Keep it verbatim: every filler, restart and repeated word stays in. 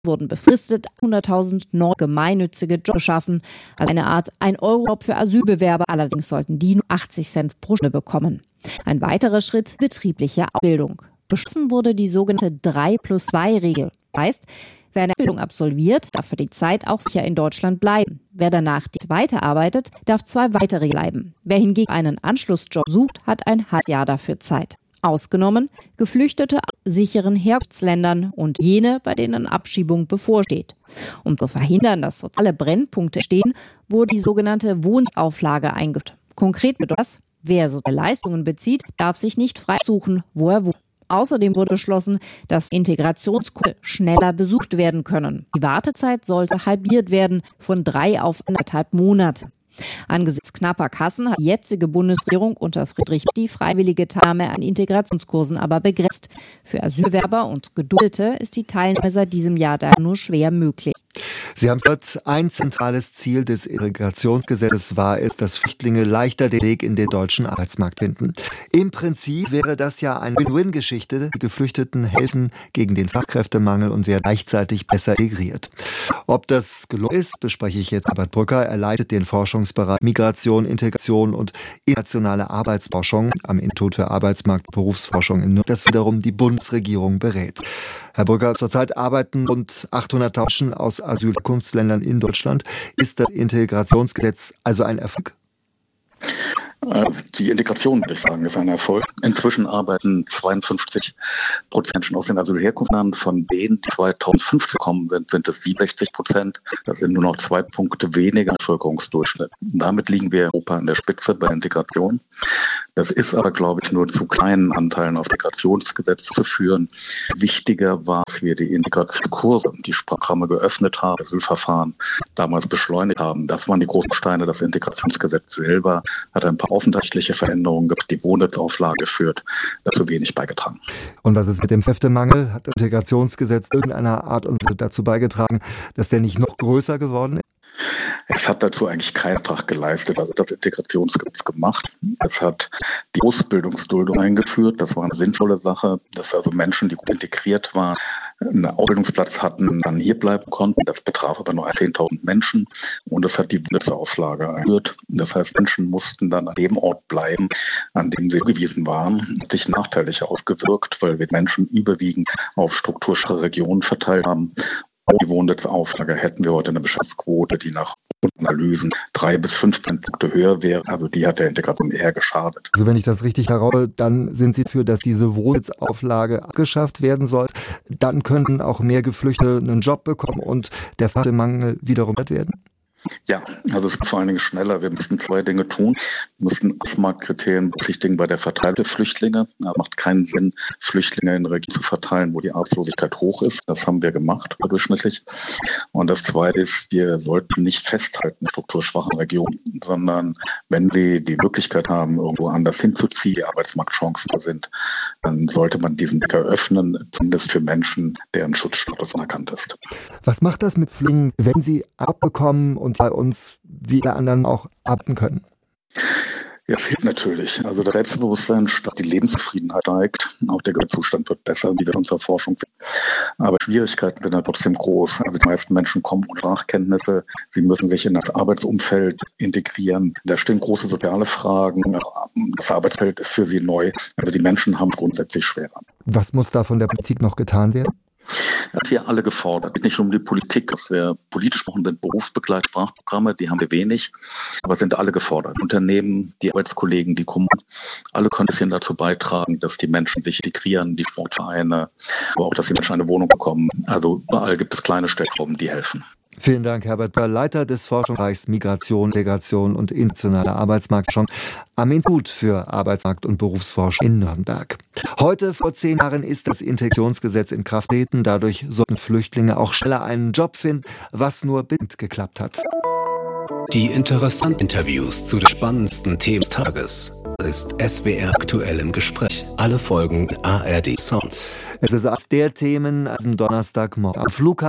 wurden befristet hunderttausend neue gemeinnützige Jobs geschaffen, also eine Art ein Euro Job für Asylbewerber. Allerdings sollten die nur achtzig Cent pro Stunde bekommen. Ein weiterer Schritt: betriebliche Ausbildung. Beschlossen wurde die sogenannte drei plus zwei Regel. Heißt, wer eine Ausbildung absolviert, darf für die Zeit auch sicher in Deutschland bleiben. Wer danach weiterarbeitet, darf zwei weitere bleiben. Wer hingegen einen Anschlussjob sucht, hat ein halbes Jahr dafür Zeit. Ausgenommen Geflüchtete aus sicheren Herkunftsländern und jene, bei denen Abschiebung bevorsteht. Um zu verhindern, dass soziale Brennpunkte entstehen, wurde die sogenannte Wohnauflage eingeführt. Konkret bedeutet das: wer soziale Leistungen bezieht, darf sich nicht frei suchen, wo er wohnt. Außerdem wurde beschlossen, dass Integrationskurse schneller besucht werden können. Die Wartezeit sollte halbiert werden, von drei auf anderthalb Monate. Angesichts knapper Kassen hat die jetzige Bundesregierung unter Friedrich die freiwillige Teilnahme an Integrationskursen aber begrenzt. Für Asylbewerber und Geduldete ist die Teilnahme seit diesem Jahr daher nur schwer möglich. Sie haben gesagt, ein zentrales Ziel des Integrationsgesetzes war es, dass Flüchtlinge leichter den Weg in den deutschen Arbeitsmarkt finden. Im Prinzip wäre das ja eine Win-Win-Geschichte. Die Geflüchteten helfen gegen den Fachkräftemangel und werden gleichzeitig besser integriert. Ob das gelungen ist, bespreche ich jetzt mit Herbert Brücker. Er leitet den Forschungsbereich Migration, Integration und internationale Arbeitsforschung am Institut für Arbeitsmarkt- und Berufsforschung in Nürnberg, das wiederum die Bundesregierung berät. Herr Brücker, zurzeit arbeiten rund achthundert Menschen aus Asylherkunftsländern in Deutschland. Ist das Integrationsgesetz also ein Erfolg? Die Integration, würde ich sagen, ist ein Erfolg. Inzwischen arbeiten zweiundfünfzig Prozent Menschen aus den Asylherkunftsländern. Von denen, die zweitausendfünfzehn gekommen sind, sind es siebenundsechzig Prozent. Das sind nur noch zwei Punkte weniger Bevölkerungsdurchschnitt. Damit liegen wir in Europa an der Spitze bei Integration. Das ist aber, glaube ich, nur zu kleinen Anteilen auf Integrationsgesetz zu führen. Wichtiger war, dass wir die Integrationskurse, die Programme geöffnet haben, Asylverfahren damals beschleunigt haben. Das waren die großen Steine. Das Integrationsgesetz selber hat ein paar aufenthaltliche Veränderungen gibt, die Wohnsitzauflage geführt, dazu wenig beigetragen. Und was ist mit dem Kräftemangel? Hat das Integrationsgesetz irgendeiner Art und Weise dazu beigetragen, dass der nicht noch größer geworden ist? Es hat dazu eigentlich keinen Beitrag geleistet, also das Integrationsgesetz gemacht. Es hat die Ausbildungsduldung eingeführt. Das war eine sinnvolle Sache, dass also Menschen, die gut integriert waren, einen Ausbildungsplatz hatten, dann hier bleiben konnten. Das betraf aber nur zehntausend Menschen. Und es hat die Wohnsitzauflage eingeführt. Das heißt, Menschen mussten dann an dem Ort bleiben, an dem sie zugewiesen waren. Das hat sich nachteilig ausgewirkt, weil wir Menschen überwiegend auf strukturschwache Regionen verteilt haben. Die Wohnsitzauflage hätten wir heute eine Beschäftigungsquote, die nach Analysen drei bis fünf Punkte höher wäre. Also die hat der Integration eher geschadet. Also wenn ich das richtig herausfinde, dann sind Sie dafür, dass diese Wohnsitzauflage abgeschafft werden soll. Dann könnten auch mehr Geflüchtete einen Job bekommen und der Fachkräftemangel wiederum werden? Ja, also es ist vor allen Dingen schneller. Wir müssen zwei Dinge tun. Wir müssen Arbeitsmarktkriterien berücksichtigen bei der Verteilung der Flüchtlinge. Es macht keinen Sinn, Flüchtlinge in Regionen zu verteilen, wo die Arbeitslosigkeit hoch ist. Das haben wir gemacht, durchschnittlich. Und das Zweite ist, wir sollten nicht festhalten in strukturschwachen Regionen, sondern wenn sie die Möglichkeit haben, irgendwo anders hinzuziehen, die Arbeitsmarktchancen da sind, dann sollte man diesen Weg eröffnen, zumindest für Menschen, deren Schutzstatus anerkannt ist. Was macht das mit Flüchtlingen, wenn sie abbekommen und bei uns wie alle anderen auch arbeiten können? Ja, es hilft natürlich. Also das Selbstbewusstsein statt die Lebenszufriedenheit steigt. Auch der Gesundheitszustand wird besser, wie wir in unserer Forschung sehen. Aber Schwierigkeiten sind halt trotzdem groß. Also die meisten Menschen kommen ohne Sprachkenntnisse. Sie müssen sich in das Arbeitsumfeld integrieren. Da stehen große soziale Fragen. Das Arbeitsfeld ist für sie neu. Also die Menschen haben es grundsätzlich schwerer. Was muss da von der Politik noch getan werden? Das sind wir alle gefordert. Es geht nicht nur um die Politik. Was wir politisch machen, sind Berufsbegleitsprachprogramme, die haben wir wenig, aber sind alle gefordert. Unternehmen, die Arbeitskollegen, die Kommunen, alle können ein bisschen dazu beitragen, dass die Menschen sich integrieren, die Sportvereine, aber auch, dass die Menschen eine Wohnung bekommen. Also überall gibt es kleine Stellschrauben, die helfen. Vielen Dank, Herbert Brücker, Leiter des Forschungsbereichs Migration, Integration und internationale Arbeitsmarktforschung am Institut für Arbeitsmarkt- und Berufsforschung in Nürnberg. Heute vor zehn Jahren ist das Integrationsgesetz in Kraft getreten. Dadurch sollten Flüchtlinge auch schneller einen Job finden, was nur bedingt geklappt hat. Die interessanten Interviews zu den spannendsten Themen des Tages ist S W R aktuell im Gespräch. Alle Folgen A R D Sounds. Es ist eines der Themen am Donnerstagmorgen am Flughafen.